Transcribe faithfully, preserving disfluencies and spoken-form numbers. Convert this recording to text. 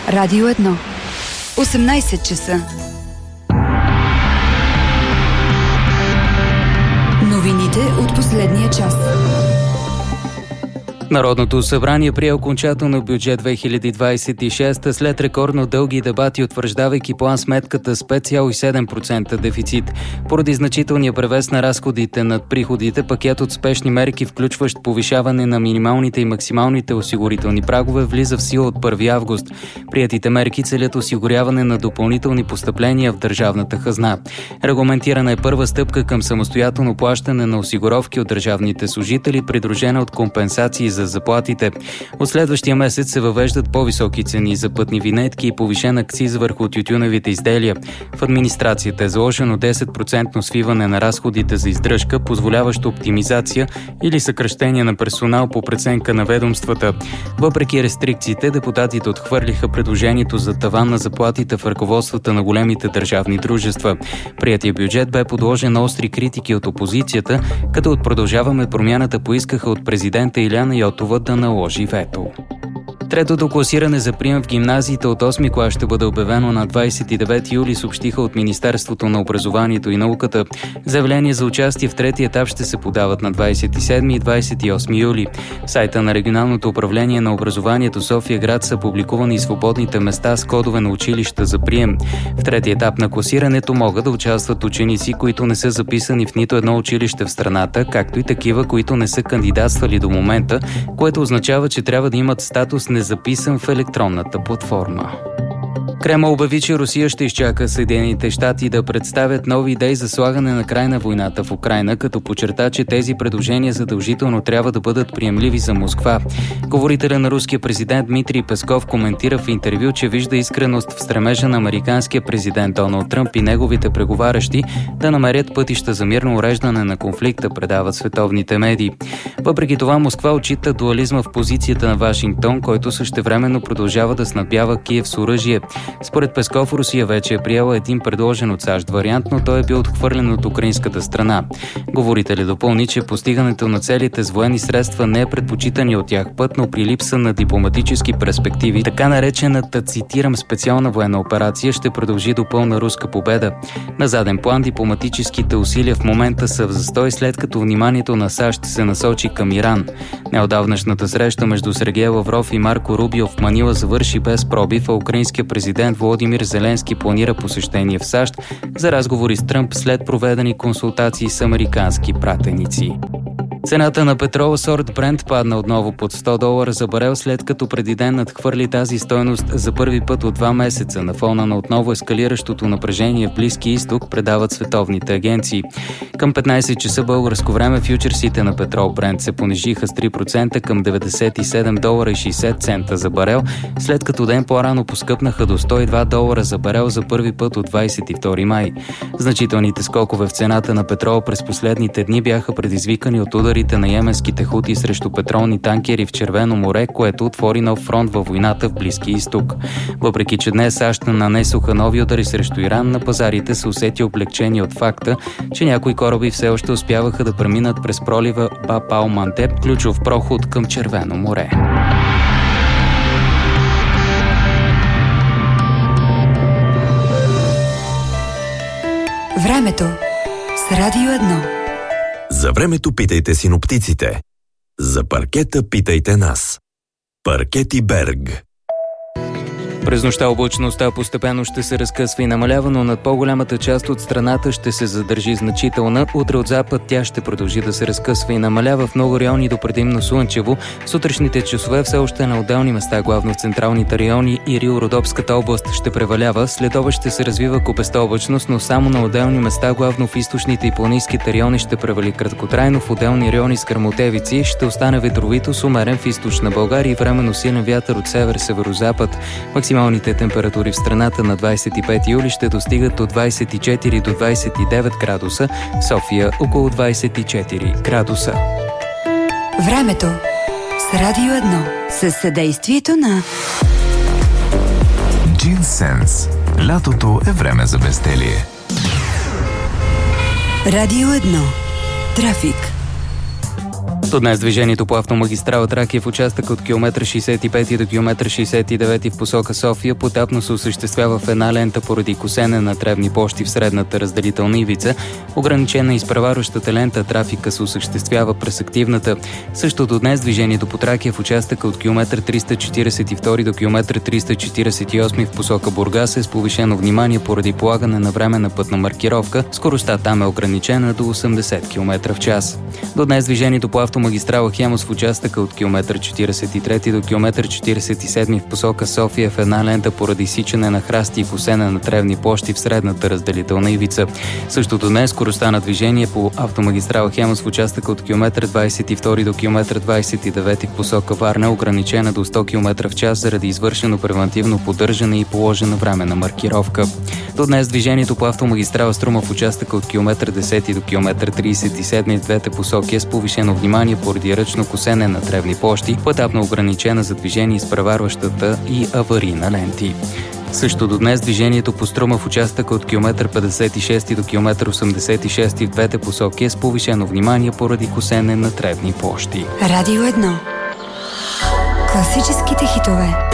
Радио едно. осемнайсет часа. Новините от последния час. Народното събрание прие окончателно бюджет две хиляди двайсет и шеста след рекордно дълги дебати, утвърждавайки план сметката с пет цяло и седем процента дефицит. Поради значителния превес на разходите над приходите, пакет от спешни мерки, включващ повишаване на минималните и максималните осигурителни прагове, влиза в сила от първи август. Приетите мерки целят осигуряване на допълнителни постъпления в държавната хазна. Регламентирана е първа стъпка към самостоятелно плащане на осигуровки от държавните служители, придружена от компенсации за за заплатите. От следващия месец се въвеждат по-високи цени за пътни винетки и повишен акциз върху тютюневите изделия. В администрацията е заложено десет процента свиване на разходите за издръжка, позволяващо оптимизация или съкращение на персонал по преценка на ведомствата. Въпреки рестрикциите, депутатите отхвърлиха предложението за таван на заплатите в ръководствата на големите държавни дружества. Приятия бюджет бе подложен на остри критики от опозицията, като от Продължаваме промяната поискаха от президента Иляна Йотова да наложи вето. Третото класиране за прием в гимназиите от осми клас ще бъде обявено на двайсет и девети юли, съобщиха от Министерството на образованието и науката. Заявления за участие в трети етап ще се подават на двайсет и седми и двайсет и осми юли. В сайта на Регионалното управление на образованието София град са публикувани свободните места с кодове на училища за прием. В трети етап на класирането могат да участват ученици, които не са записани в нито едно училище в страната, както и такива, които не са кандидатствали до момента, което означава, че трябва да имат статус незаписан в електронната платформа. Кремъл обяви, че Русия ще изчака Съединените щати да представят нови идеи за слагане на край на войната в Украйна, като подчерта, че тези предложения задължително трябва да бъдат приемливи за Москва. Говорителя на руския президент Дмитрий Песков коментира в интервю, че вижда искреност в стремежа на американския президент Доналд Тръмп и неговите преговарящи да намерят пътища за мирно уреждане на конфликта, предават световните медии. Въпреки това, Москва отчита дуализма в позицията на Вашингтон, който същевременно продължава да снабдява Киев с оръжие. Според Песков, Русия вече е приела един предложен от САЩ вариант, но той е бил отхвърлен от украинската страна. Говорителят допълни, че постигането на целите с военни средства не е предпочитани от тях път, но при липса на дипломатически перспективи, така наречената, цитирам, специална военна операция ще продължи до пълна руска победа. На заден план дипломатическите усилия в момента са в застой, след като вниманието на САЩ се насочи към Иран. Неотдавнашната среща между Сергей Лавров и Марко Рубио в Манила завърши без пробив, а украинския президент Володимир Зеленски планира посещение в САЩ за разговори с Тръмп след проведени консултации с американски пратеници. Цената на петрола сорт Брент падна отново под сто долара за барел, след като преди ден надхвърли тази стойност за първи път от два месеца на фона на отново ескалиращото напрежение в Близки изток, предават световните агенции. Към петнайсет часа българско време фючерсите на петрол Брент се понижиха с три процента към деветдесет и седем долара и шейсет цента за барел, след като ден по-рано поскъпнаха до сто и два долара за барел за първи път от двайсет и втори май. Значителните скокове в цената на петрол през последните дни бяха предизвикани от ударите на йеменските хути срещу петролни танкери в Червено море, което отвори нов фронт във войната в Близки изток. Въпреки че днес САЩ нанесоха нови удари срещу Иран, на пазарите се усети облегчение от факта, че някои кораби все още успяваха да преминат през пролива Баб ал-Мандеб, ключов проход към Червено море. Времето с Радио едно. За времето питайте синоптиците. За паркета питайте нас. Паркети Берг. През нощта облачността постепенно ще се разкъсва и намалява, но над по-голямата част от страната ще се задържи значителна. Утре от запад тя ще продължи да се разкъсва и намалява в много райони до предимно слънчево. Сутрешните часове все още на отделни места, главно в централните райони и Рил-Родопската област, ще превалява. След обед ще се развива купеста облачност, но само на отделни места, главно в източните и планинските райони, ще превали краткотрайно. В отделни райони с гръмотевици ще остане ветровито с умерен в източна България и временно силен вятър от север-северозапад. Максималните температури в страната на двайсет и пети юли ще достигат от двайсет и четири до двайсет и девет градуса, в София около двайсет и четири градуса. Времето с Радио едно със съдействието на Джинсенс. Лятото е време за безделие. Радио едно. Трафик. До днес движението по автомагистрала Тракия в участъка от километър шейсет и пет до километър шейсет и девет в посока София поетапно се осъществява в една лента поради косене на тревни площи в средната разделителна ивица. Ограничена изпреварващата лента трафика се осъществява през активната. Също до днес движението по Тракия в участъка от километър триста четиридесет и втори до километър триста четиридесет и осми в посока Бургас е с повишено внимание поради полагане на временна пътна маркировка. Скоростта там е ограничена до осемдесет километра в час. До днес движението по автомагистрала Хемус в участъка от километър четиридесет и трети до километър четиридесет и седми в посока София в една лента поради сичане на храсти и косене на тревни площи в средната разделителна ивица. Същото днес скоростта на движение по автомагистрала Хемус в участъка от километър двадесет и втори до километър двадесет и девети в посока Варна е ограничена до сто километра в час заради извършено превантивно поддържане и положена временна маркировка. До днес движението по автомагистрала Струма в участъка от километър десети до километър тридесет и седми в двете посоки е с повишено внимание поради ръчно косене на тревни площи, поетапно ограничена за движение изпреварващата и аварийна ленти. Също до днес движението по Струма в участъка от километър петдесет и шести до километър осемдесет и шести в двете посоки е с повишено внимание поради косене на тревни площи. Радио едно. Класическите хитове.